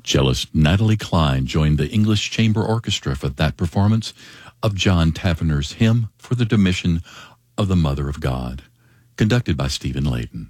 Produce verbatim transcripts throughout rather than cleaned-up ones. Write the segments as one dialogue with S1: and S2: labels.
S1: Cellist Natalie Klein joined the English Chamber Orchestra for that performance of John Tavener's Hymn for the Dominion of the Mother of God, conducted by Stephen Layton.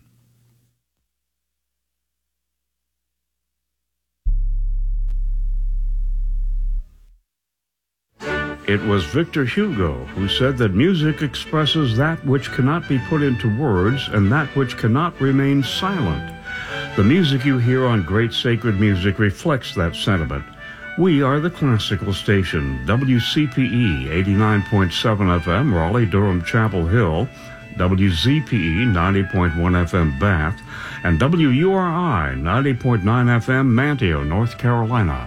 S2: It was Victor Hugo who said that music expresses that which cannot be put into words and that which cannot remain silent. The music you hear on Great Sacred Music reflects that sentiment. We are the classical station, W C P E eighty-nine point seven F M, Raleigh, Durham, Chapel Hill, W Z P E ninety point one F M, Bath, and W U R I ninety point nine F M, Manteo, North Carolina.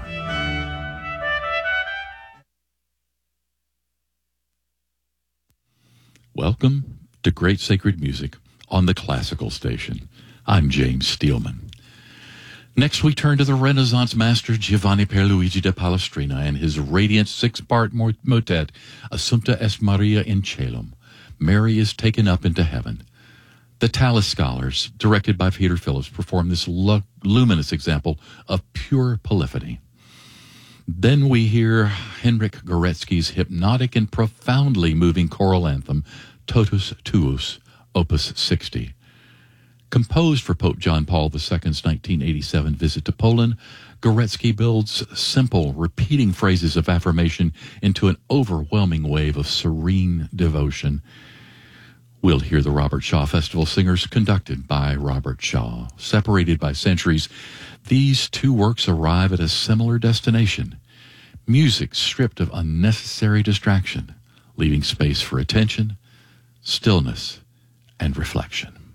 S1: Welcome to Great Sacred Music on the Classical Station. I'm James Steelman. Next, we turn to the Renaissance master Giovanni Pierluigi da Palestrina and his radiant six-part motet, Assumpta est Maria in Caelum. Mary is taken up into heaven. The Tallis Scholars, directed by Peter Phillips, perform this lu- luminous example of pure polyphony. Then we hear Henryk Górecki's hypnotic and profoundly moving choral anthem, Totus Tuus, Opus sixty. Composed for Pope John Paul the Second's nineteen eighty-seven visit to Poland, Górecki builds simple, repeating phrases of affirmation into an overwhelming wave of serene devotion. We'll hear the Robert Shaw Festival Singers, conducted by Robert Shaw. Separated by centuries, these two works arrive at a similar destination: music stripped of unnecessary distraction, leaving space for attention, stillness, and reflection.